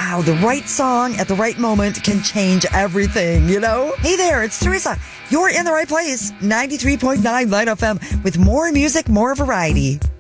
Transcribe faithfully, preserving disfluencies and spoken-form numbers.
wow, the right song at the right moment can change everything, you know? Hey there, it's Teresa. You're in the right place. ninety-three point nine Light F M with more music, more variety.